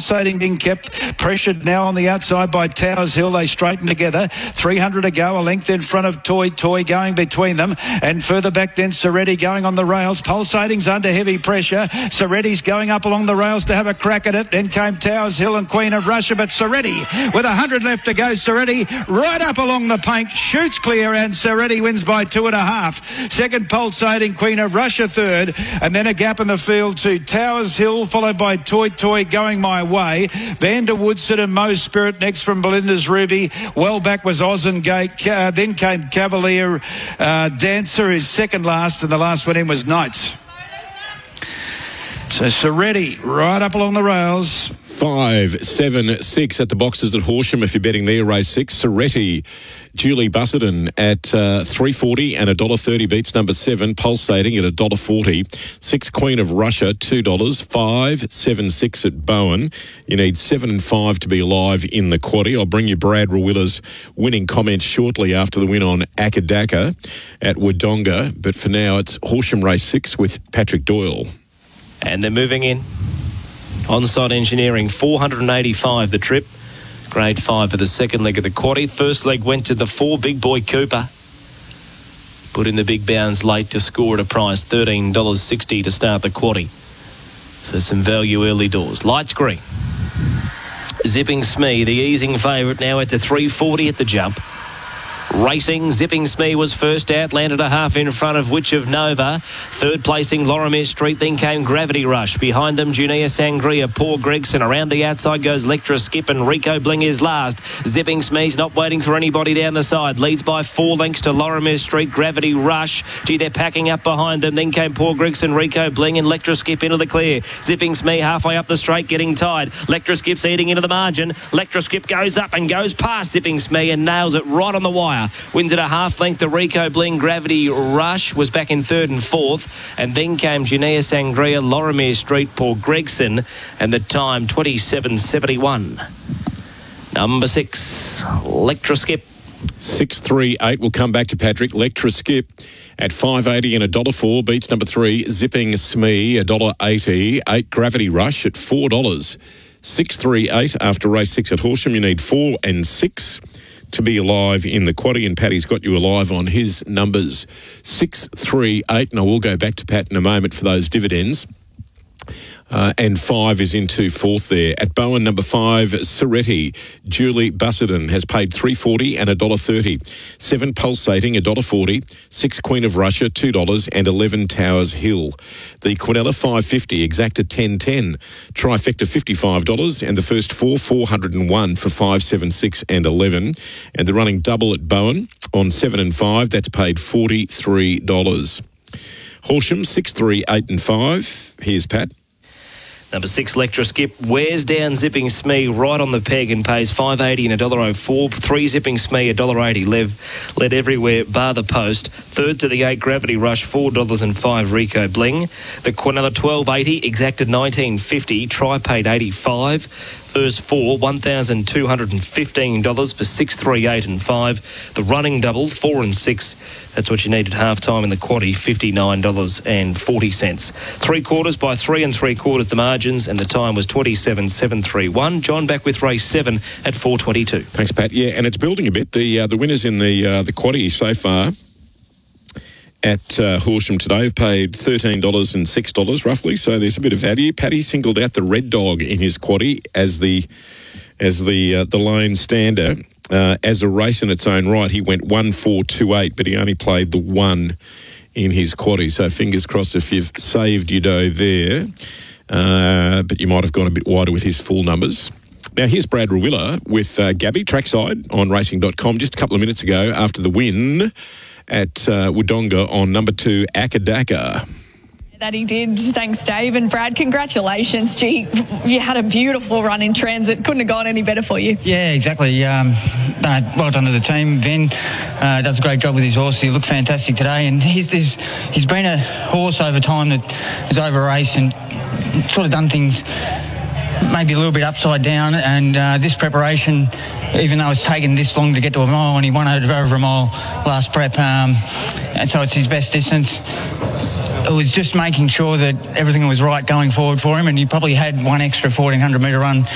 Pulsating being kept pressured now on the outside by Towers Hill. They straighten together. 300 to go. A length in front of Toy going between them. And further back then Seretti going on the rails. Pulsating's under heavy pressure. Seretti's going up along the rails to have a crack at it. Then came Towers Hill and Queen of Russia. But Seretti, with 100 left to go, Seretti right up along the paint, shoots clear, and Seretti wins by 2.5. Second, Pulsating, Queen of Russia third. And then a gap in the field to Towers Hill, followed by Toy Going My Way. Vander Woodson and Mo Spirit next from Belinda's Ruby. Well back was Ozengate. Then came Cavalier Dancer, who's second last, and the last one in was Knights. So Seretti right up along the rails. 5, 7, 6 at the boxes at Horsham if you're betting there, race 6. Seretti, Julie Busserton at $3.40 and $1.30 beats number 7, Pulsating at $1.40. 6, Queen of Russia, $2. 5, 7, 6 at Bowen. You need 7 and 5 to be alive in the quaddie. I'll bring you Brad Rawilla's winning comments shortly after the win on Akadaka at Wodonga. But for now, it's Horsham race 6 with Patrick Doyle. And they're moving in. On-site engineering, 485 the trip. Grade 5 for the second leg of the quaddie. First leg went to the 4, Big Boy Cooper. Put in the big bounds late to score at a price, $13.60 to start the quaddie. So some value early doors. Lights green. Zipping Smee, the easing favourite, now at the $3.40 at the jump. Racing, Zipping Smee was first out, landed a half in front of Witch of Nova. Third placing, Lorimer Street, then came Gravity Rush. Behind them, Junia Sangria, Paul Gregson. Around the outside goes Lectra Skip, and Rico Bling is last. Zipping Smee's not waiting for anybody down the side. Leads by 4 lengths to Lorimer Street, Gravity Rush. Gee, they're packing up behind them. Then came Paul Gregson, Rico Bling, and Lectra Skip into the clear. Zipping Smee halfway up the straight, getting tied. Lectra Skip's eating into the margin. Lectra Skip goes up and goes past Zipping Smee and nails it right on the wire. Wins at a half length to Rico Bling. Gravity Rush was back in third and fourth. And then came Junia Sangria, Lorimer Street, Paul Gregson. And the time, 27.71. Number 6, Lectra Skip. 638 will come back to Patrick. Lectra Skip at $5.80 and $1.04 beats number 3, Zipping Smee, $1.80. 8, Gravity Rush at $4. 638 after race 6 at Horsham. You need 4 and 6 to be alive in the quaddie, and Paddy's got you alive on his numbers. 638, and I will go back to Pat in a moment for those dividends. And 5 is into fourth there. At Bowen, number 5, Seretti. Julie Busserton has paid $3.40 and $1.30. 7, Pulsating, $1.40. 6, Queen of Russia, $2. And 11, Towers Hill. The Quinella, $5.50. Exacta, $10.10. Trifecta, $55. And the first 4, $401 for 5, 7, 6 and 11. And the running double at Bowen on 7 and 5. That's paid $43. Horsham, 6, 3, 8 and 5. Here's Pat. Number 6, Lectra Skip, wears down Zipping Smee right on the peg and pays $5.80 and $1.04. 3, Zipping Smee, $1.80. Led everywhere bar the post. Third to the 8, Gravity Rush, $4.05, Rico Bling. The Quinella, $12.80, Exacta $19.50. Tri paid $85. First 4, $1,215 for 6, 3, 8 and 5. The running double, 4 and 6. That's what you need at half-time in the quaddie, $59.40. 3 quarters by 3 3/4 the margins, and the time was 27.731. John back with race 7 at 4:22. Thanks, Pat. Yeah, and it's building a bit. The winners in the quaddie so far at Horsham today have paid $13 and $6 roughly, so there's a bit of value. Paddy singled out the Red Dog in his quaddie as the lone stander. As a race in its own right, he went 1-4-2-8, but he only played the 1 in his quaddie. So fingers crossed if you've saved your dough there, but you might have gone a bit wider with his full numbers. Now here's Brad Rawiller with Gabby trackside on racing.com just a couple of minutes ago after the win at Wodonga on number 2 Akadaka. That he did. Thanks, Dave. And Brad, congratulations. Gee, you had a beautiful run in transit. Couldn't have gone any better for you. Yeah, exactly. Well done to the team. Ben does a great job with his horse. He looked fantastic today. And he's been a horse over time that has over-raced and sort of done things maybe a little bit upside down. And this preparation, even though it's taken this long to get to a mile, and he won over a mile last prep, and so it's his best distance. It was just making sure that everything was right going forward for him, and he probably had one extra 1,400 metre run